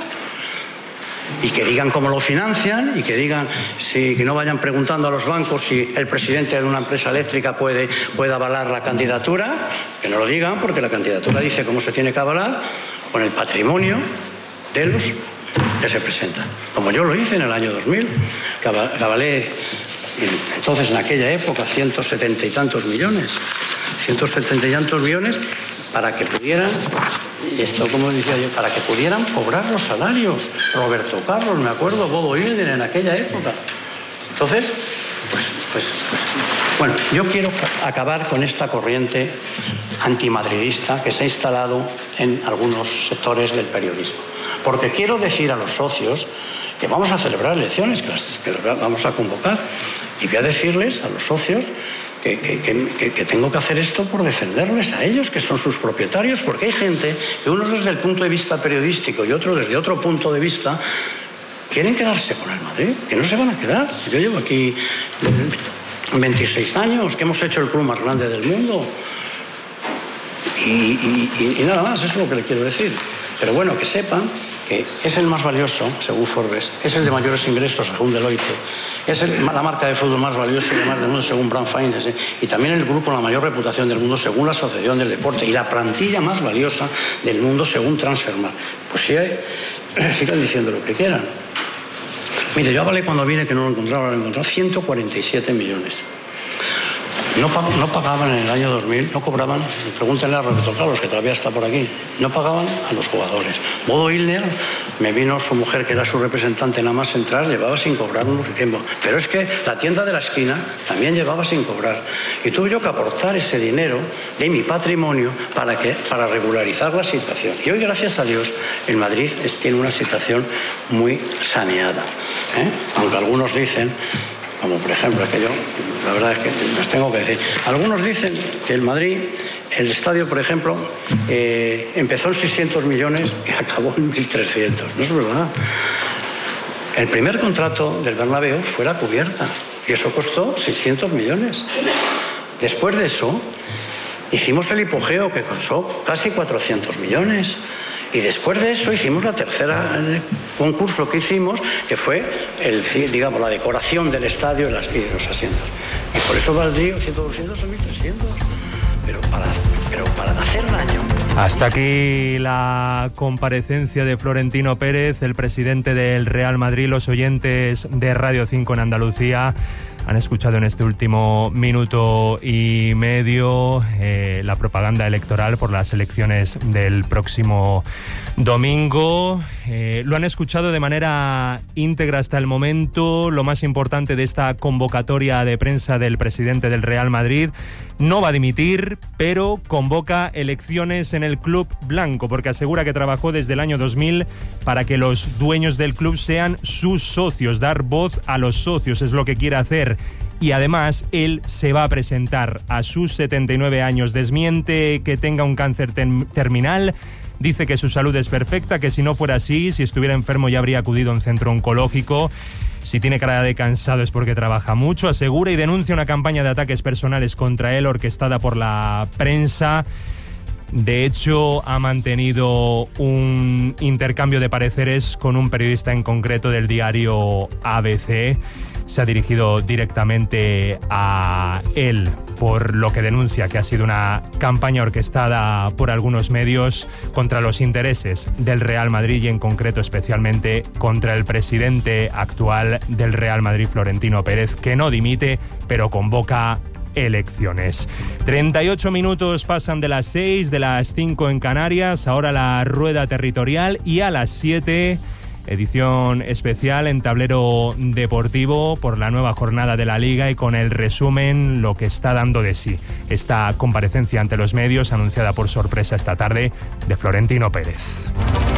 Y que digan cómo lo financian y que digan, si, que no vayan preguntando a los bancos si el presidente de una empresa eléctrica puede, puede avalar la candidatura, que no lo digan porque la candidatura dice cómo se tiene que avalar con el patrimonio de los que se presentan. Como yo lo hice en el año dos mil, que avalé entonces en aquella época ciento setenta y tantos millones, ciento setenta y tantos millones para que pudieran, esto como decía yo, para que pudieran cobrar los salarios. Roberto Carlos, me acuerdo, Bobo Hilden en aquella época. Entonces, pues, pues, pues, bueno, yo quiero acabar con esta corriente antimadridista que se ha instalado en algunos sectores del periodismo. Porque quiero decir a los socios que vamos a celebrar elecciones, que las, que las vamos a convocar, y voy a decirles a los socios que, que, que, que tengo que hacer esto por defenderles a ellos, que son sus propietarios, porque hay gente que uno desde el punto de vista periodístico y otro desde otro punto de vista quieren quedarse con el Madrid, que no se van a quedar. Yo llevo aquí veintiséis años, que hemos hecho el club más grande del mundo. Y, y, y, y nada más, eso es lo que le quiero decir. Pero bueno, que sepan que es el más valioso, según Forbes, es el de mayores ingresos, según Deloitte, es el, la marca de fútbol más valiosa y demás del mundo, según Brand Finance, y también el grupo con la mayor reputación del mundo, según la Asociación del Deporte, y la plantilla más valiosa del mundo, según Transfermarkt. Pues sí, hay, sigan diciendo lo que quieran. Mire, yo hablé cuando vine que no lo encontraba, lo encontraba ciento cuarenta y siete millones. No, no pagaban en el año dos mil, no cobraban, pregúntenle a Roberto Carlos, que todavía está por aquí, no pagaban a los jugadores. Bodo Illner, me vino su mujer, que era su representante en la más central, llevaba sin cobrar un tiempo. Pero es que la tienda de la esquina también llevaba sin cobrar. Y tuve yo que aportar ese dinero de mi patrimonio para, que, para regularizar la situación. Y hoy, gracias a Dios, el Madrid tiene una situación muy saneada. ¿eh? Aunque algunos dicen, como por ejemplo, es que yo, la verdad es que les tengo que decir, algunos dicen que el Madrid, el estadio, por ejemplo, eh, empezó en seiscientos millones y acabó en mil trescientos. No es verdad. El primer contrato del Bernabéu fue la cubierta y eso costó seiscientos millones. Después de eso, hicimos el hipogeo, que costó casi cuatrocientos millones. Y después de eso hicimos la tercera concurso que hicimos, que fue el, digamos, la decoración del estadio y, las, y los asientos. Y por eso valdría ciento, doscientos o mil trescientos. Pero para, pero para hacer daño. Hasta aquí la comparecencia de Florentino Pérez, el presidente del Real Madrid. Los oyentes de Radio cinco en Andalucía han escuchado en este último minuto y medio eh, la propaganda electoral por las elecciones del próximo domingo. Eh, lo han escuchado de manera íntegra hasta el momento. Lo más importante de esta convocatoria de prensa del presidente del Real Madrid: no va a dimitir, pero convoca elecciones en el club blanco, porque asegura que trabajó desde el año dos mil para que los dueños del club sean sus socios. Dar voz a los socios es lo que quiere hacer. Y además él se va a presentar a sus setenta y nueve años. Desmiente que tenga un cáncer tem- terminal. Dice que su salud es perfecta, que si no fuera así, si estuviera enfermo ya habría acudido a un centro oncológico. Si tiene cara de cansado es porque trabaja mucho. Asegura y denuncia una campaña de ataques personales contra él orquestada por la prensa. De hecho, ha mantenido un intercambio de pareceres con un periodista en concreto del diario A B C. Se ha dirigido directamente a él por lo que denuncia que ha sido una campaña orquestada por algunos medios contra los intereses del Real Madrid y en concreto especialmente contra el presidente actual del Real Madrid, Florentino Pérez, que no dimite pero convoca elecciones. treinta y ocho minutos pasan de las seis, de las cinco en Canarias. Ahora la rueda territorial y a las siete... edición especial en Tablero Deportivo por la nueva jornada de la Liga y con el resumen, lo que está dando de sí esta comparecencia ante los medios anunciada por sorpresa esta tarde de Florentino Pérez.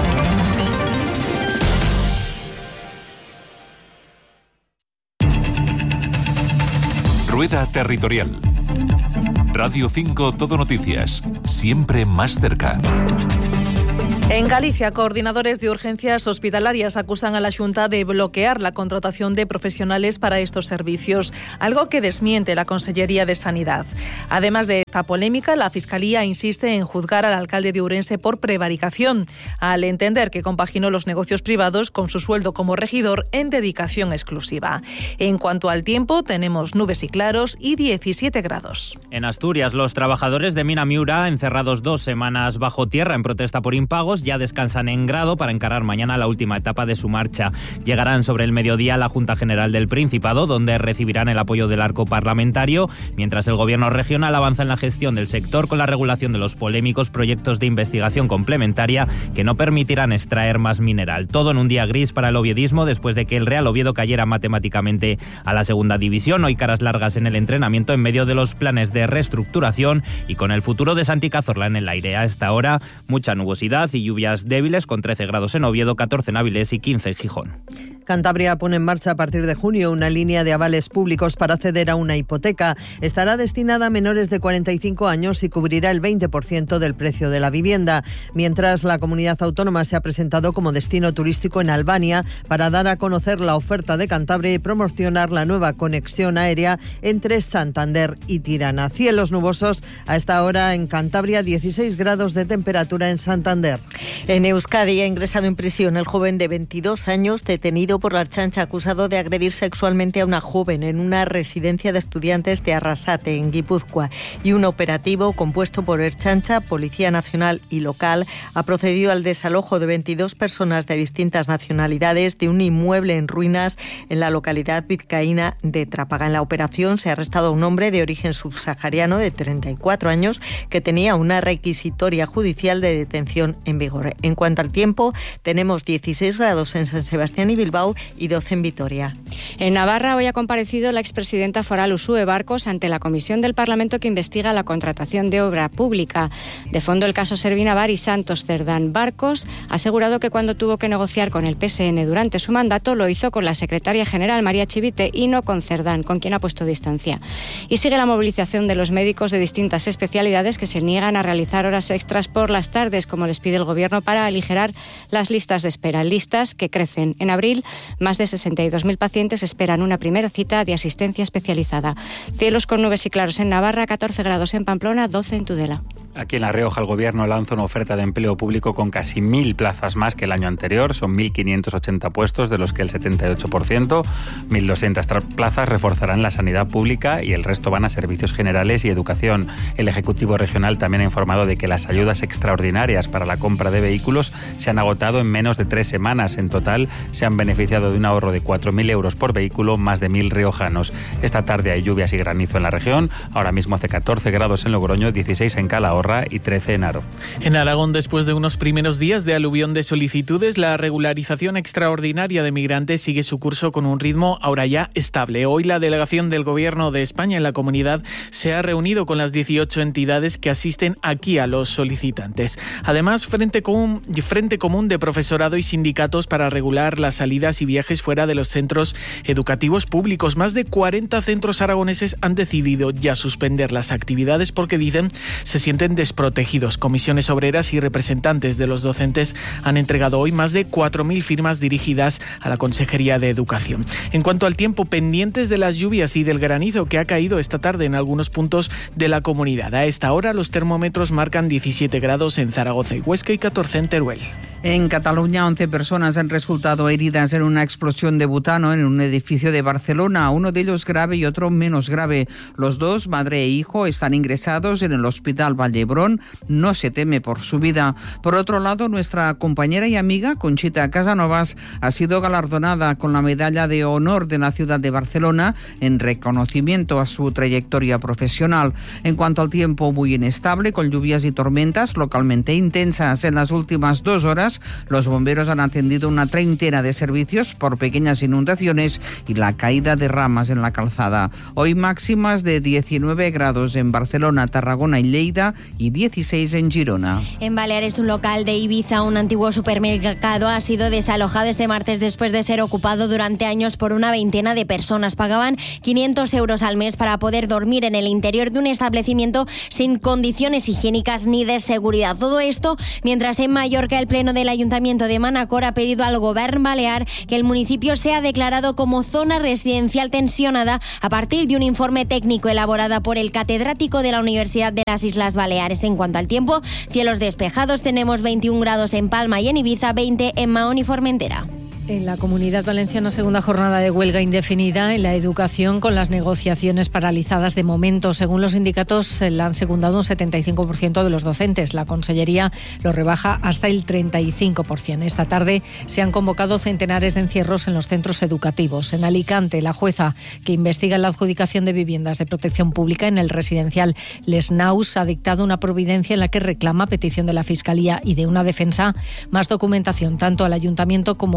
Rueda territorial. Radio cinco Todo Noticias, siempre más cerca. En Galicia, coordinadores de urgencias hospitalarias acusan a la Xunta de bloquear la contratación de profesionales para estos servicios, algo que desmiente la Consellería de Sanidad. Además de esta polémica, la Fiscalía insiste en juzgar al alcalde de Ourense por prevaricación, al entender que compaginó los negocios privados con su sueldo como regidor en dedicación exclusiva. En cuanto al tiempo, tenemos nubes y claros y diecisiete grados. En Asturias, los trabajadores de Mina Miura, encerrados dos semanas bajo tierra en protesta por impagos, ya descansan en Grado para encarar mañana la última etapa de su marcha. Llegarán sobre el mediodía a la Junta General del Principado, donde recibirán el apoyo del arco parlamentario, mientras el gobierno regional avanza en la gestión del sector con la regulación de los polémicos proyectos de investigación complementaria que no permitirán extraer más mineral. Todo en un día gris para el oviedismo después de que el Real Oviedo cayera matemáticamente a la segunda división. Hoy caras largas en el entrenamiento en medio de los planes de reestructuración y con el futuro de Santi Cazorla en el aire. A esta hora, mucha nubosidad y lluvias débiles con trece grados en Oviedo, catorce en Avilés y quince en Gijón. Cantabria pone en marcha a partir de junio una línea de avales públicos para acceder a una hipoteca. Estará destinada a menores de cuarenta y cinco años y cubrirá el veinte por ciento del precio de la vivienda. Mientras, la comunidad autónoma se ha presentado como destino turístico en Albania para dar a conocer la oferta de Cantabria y promocionar la nueva conexión aérea entre Santander y Tirana. Cielos nubosos a esta hora en Cantabria, dieciséis grados de temperatura en Santander. En Euskadi ha ingresado en prisión el joven de veintidós años detenido por la Ertzaintza acusado de agredir sexualmente a una joven en una residencia de estudiantes de Arrasate, en Guipúzcoa. Y un operativo compuesto por Ertzaintza, Policía Nacional y local ha procedido al desalojo de veintidós personas de distintas nacionalidades de un inmueble en ruinas en la localidad vizcaína de Trápaga. En la operación se ha arrestado a un hombre de origen subsahariano de treinta y cuatro años que tenía una requisitoria judicial de detención en vigor. En cuanto al tiempo, tenemos dieciséis grados en San Sebastián y Bilbao y doce en Vitoria. En Navarra hoy ha comparecido la expresidenta foral Uxue Barcos ante la comisión del Parlamento que investiga la contratación de obra pública. De fondo el caso Servinavar y Santos Cerdán. Barcos ha asegurado que cuando tuvo que negociar con el P S N durante su mandato lo hizo con la secretaria general María Chivite y no con Cerdán, con quien ha puesto distancia. Y sigue la movilización de los médicos de distintas especialidades que se niegan a realizar horas extras por las tardes, como les pide el Gobierno, para aligerar las listas de espera. Listas que crecen. En abril, más de sesenta y dos mil pacientes esperan una primera cita de asistencia especializada. Cielos con nubes y claros en Navarra, catorce grados en Pamplona, doce en Tudela. Aquí en La Rioja el Gobierno lanza una oferta de empleo público con casi mil plazas más que el año anterior. Son mil quinientos ochenta puestos, de los que el setenta y ocho por ciento, mil doscientas plazas, reforzarán la sanidad pública y el resto van a servicios generales y educación. El Ejecutivo Regional también ha informado de que las ayudas extraordinarias para la compra de vehículos se han agotado en menos de tres semanas. En total se han beneficiado de un ahorro de cuatro mil euros por vehículo, más de mil riojanos. Esta tarde hay lluvias y granizo en la región. Ahora mismo hace catorce grados en Logroño, dieciséis en Calahorra y trece en Haro. En Aragón, después de unos primeros días de aluvión de solicitudes, la regularización extraordinaria de migrantes sigue su curso con un ritmo ahora ya estable. Hoy la delegación del Gobierno de España en la comunidad se ha reunido con las dieciocho entidades que asisten aquí a los solicitantes. Además, Frente Común, Frente Común de Profesorado y sindicatos para regular las salidas y viajes fuera de los centros educativos públicos. Más de cuarenta centros aragoneses han decidido ya suspender las actividades porque, dicen, se sienten desprotegidos. Comisiones obreras y representantes de los docentes han entregado hoy más de cuatro mil firmas dirigidas a la Consejería de Educación. En cuanto al tiempo, pendientes de las lluvias y del granizo que ha caído esta tarde en algunos puntos de la comunidad. A esta hora los termómetros marcan diecisiete grados en Zaragoza y Huesca y catorce en Teruel. En Cataluña, once personas han resultado heridas en una explosión de butano en un edificio de Barcelona, uno de ellos grave y otro menos grave. Los dos, madre e hijo, están ingresados en el Hospital Vall-d'Hebron. No se teme por su vida. Por otro lado, nuestra compañera y amiga, Conchita Casanovas, ha sido galardonada con la Medalla de Honor de la ciudad de Barcelona en reconocimiento a su trayectoria profesional. En cuanto al tiempo, muy inestable, con lluvias y tormentas localmente intensas. En las últimas dos horas, los bomberos han atendido una treintena de servicios por pequeñas inundaciones y la caída de ramas en la calzada. Hoy máximas de diecinueve grados en Barcelona, Tarragona y Lleida y dieciséis en Girona. En Baleares, un local de Ibiza, un antiguo supermercado, ha sido desalojado este martes después de ser ocupado durante años por una veintena de personas. Pagaban quinientos euros al mes para poder dormir en el interior de un establecimiento sin condiciones higiénicas ni de seguridad. Todo esto mientras en Mallorca el Pleno del Ayuntamiento de Manacor ha pedido al Govern Balear que el municipio sea declarado como zona residencial tensionada a partir de un informe técnico elaborado por el catedrático de la Universidad de las Islas Baleares. En cuanto al tiempo, cielos despejados, tenemos veintiún grados en Palma y en Ibiza, veinte en Mahón y Formentera. En la Comunidad Valenciana, segunda jornada de huelga indefinida en la educación, con las negociaciones paralizadas de momento. Según los sindicatos, la han secundado un setenta y cinco por ciento de los docentes. La Consellería lo rebaja hasta el treinta y cinco por ciento. Esta tarde se han convocado centenares de encierros en los centros educativos. En Alicante, la jueza que investiga la adjudicación de viviendas de protección pública en el residencial Les Naus ha dictado una providencia en la que reclama, a petición de la Fiscalía y de una defensa, más documentación tanto al Ayuntamiento como a la cooperativa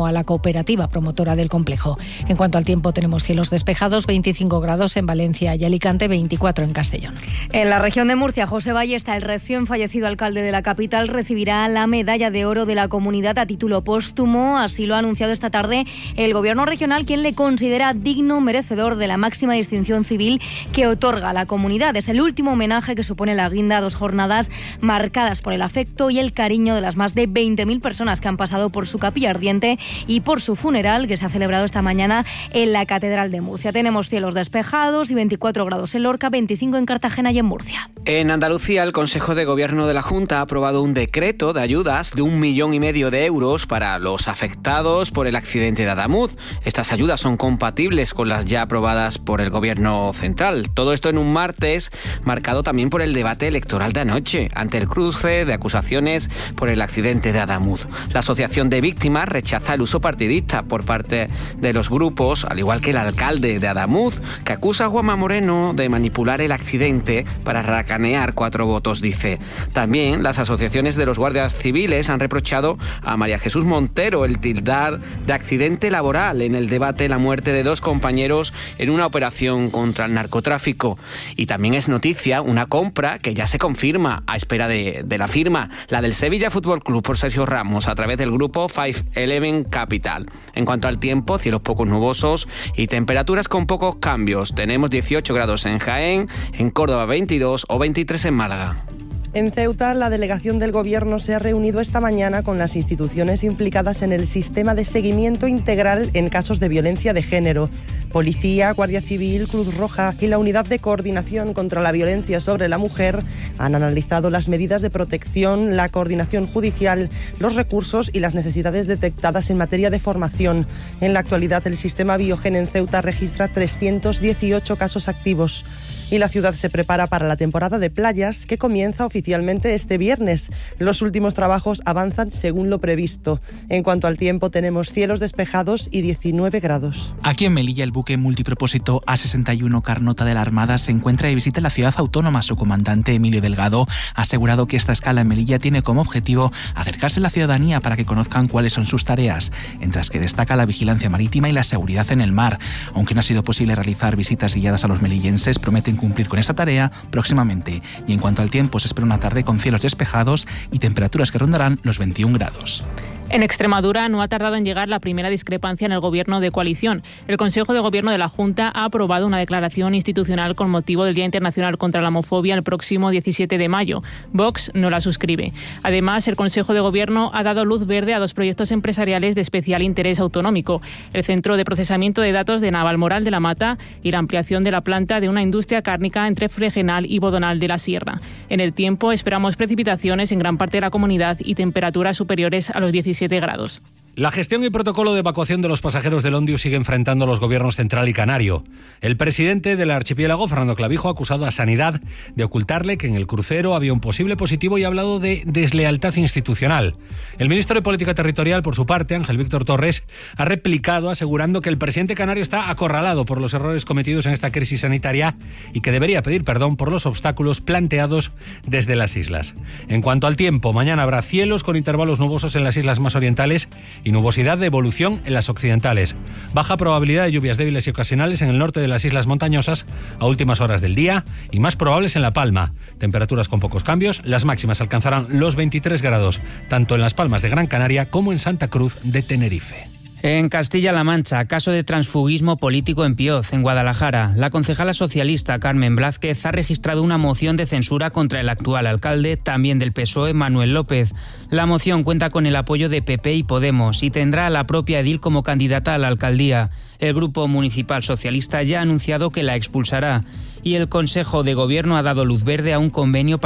cooperativa promotora del complejo. En cuanto al tiempo, tenemos cielos despejados, veinticinco grados en Valencia y Alicante, veinticuatro en Castellón. En la región de Murcia, José Ballesta, el recién fallecido alcalde de la capital, recibirá la medalla de oro de la comunidad a título póstumo. Así lo ha anunciado esta tarde el gobierno regional, quien le considera digno merecedor de la máxima distinción civil que otorga la comunidad. Es el último homenaje que supone la guinda a dos jornadas marcadas por el afecto y el cariño de las más de veinte mil personas que han pasado por su capilla ardiente y por su funeral, que se ha celebrado esta mañana en la Catedral de Murcia. Tenemos cielos despejados y veinticuatro grados en Lorca, veinticinco en Cartagena y en Murcia. En Andalucía, el Consejo de Gobierno de la Junta ha aprobado un decreto de ayudas de un millón y medio de euros para los afectados por el accidente de Adamuz. Estas ayudas son compatibles con las ya aprobadas por el Gobierno central. Todo esto en un martes marcado también por el debate electoral de anoche, ante el cruce de acusaciones por el accidente de Adamuz. La Asociación de Víctimas rechaza el uso partidista por parte de los grupos, al igual que el alcalde de Adamuz, que acusa a Juanma Moreno de manipular el accidente para racanear cuatro votos, dice. También las asociaciones de los guardias civiles han reprochado a María Jesús Montero el tildar de accidente laboral en el debate la muerte de dos compañeros en una operación contra el narcotráfico. Y también es noticia una compra que ya se confirma a espera de, de la firma, la del Sevilla Fútbol Club por Sergio Ramos a través del grupo cinco once Capital. En cuanto al tiempo, cielos poco nubosos y temperaturas con pocos cambios. Tenemos dieciocho grados en Jaén, en Córdoba veintidós o veintitrés en Málaga. En Ceuta, la delegación del Gobierno se ha reunido esta mañana con las instituciones implicadas en el sistema de seguimiento integral en casos de violencia de género. Policía, Guardia Civil, Cruz Roja y la Unidad de Coordinación contra la Violencia sobre la Mujer han analizado las medidas de protección, la coordinación judicial, los recursos y las necesidades detectadas en materia de formación. En la actualidad, el sistema Biogen en Ceuta registra trescientos dieciocho casos activos. Y la ciudad se prepara para la temporada de playas, que comienza oficialmente este viernes. Los últimos trabajos avanzan según lo previsto. En cuanto al tiempo, tenemos cielos despejados y diecinueve grados. Aquí en Melilla, el buque multipropósito A sesenta y uno Carnota de la Armada se encuentra de visita en la ciudad autónoma. Su comandante, Emilio Delgado, ha asegurado que esta escala en Melilla tiene como objetivo acercarse a la ciudadanía para que conozcan cuáles son sus tareas, entre las que destaca la vigilancia marítima y la seguridad en el mar. Aunque no ha sido posible realizar visitas guiadas a los melillenses, prometen cumplir con esta tarea próximamente. Y en cuanto al tiempo, se espera una tarde con cielos despejados y temperaturas que rondarán los veintiún grados. En Extremadura no ha tardado en llegar la primera discrepancia en el gobierno de coalición. El Consejo de Gobierno de la Junta ha aprobado una declaración institucional con motivo del Día Internacional contra la Homofobia el próximo diecisiete de mayo. Vox no la suscribe. Además, el Consejo de Gobierno ha dado luz verde a dos proyectos empresariales de especial interés autonómico: el Centro de Procesamiento de Datos de Navalmoral de la Mata y la ampliación de la planta de una industria cárnica entre Fregenal y Bodonal de la Sierra. En el tiempo, esperamos precipitaciones en gran parte de la comunidad y temperaturas superiores a los diecisiete grados. La gestión y protocolo de evacuación de los pasajeros del Ondius sigue enfrentando a los gobiernos central y canario. El presidente del archipiélago, Fernando Clavijo, ha acusado a Sanidad de ocultarle que en el crucero había un posible positivo y ha hablado de deslealtad institucional. El ministro de Política Territorial, por su parte, Ángel Víctor Torres, ha replicado asegurando que el presidente canario está acorralado por los errores cometidos en esta crisis sanitaria y que debería pedir perdón por los obstáculos planteados desde las islas. En cuanto al tiempo, mañana habrá cielos con intervalos nubosos en las islas más orientales y nubosidad de evolución en las occidentales. Baja probabilidad de lluvias débiles y ocasionales en el norte de las islas montañosas a últimas horas del día y más probables en La Palma. Temperaturas con pocos cambios, las máximas alcanzarán los veintitrés grados, tanto en Las Palmas de Gran Canaria como en Santa Cruz de Tenerife. En Castilla-La Mancha, caso de transfugismo político en Pioz, en Guadalajara. La concejala socialista Carmen Blázquez ha registrado una moción de censura contra el actual alcalde, también del P S O E, Manuel López. La moción cuenta con el apoyo de P P y Podemos y tendrá a la propia edil como candidata a la alcaldía. El Grupo Municipal Socialista ya ha anunciado que la expulsará y el Consejo de Gobierno ha dado luz verde a un convenio para